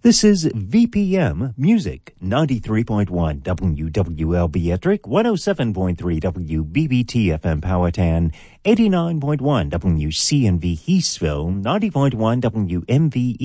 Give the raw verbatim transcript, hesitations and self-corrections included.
This is V P M Music, ninety-three point one W W L Beatric, one oh seven point three W B B T F M Powhatan, eighty-nine point one W C N V Heathsville, ninety point one W M V E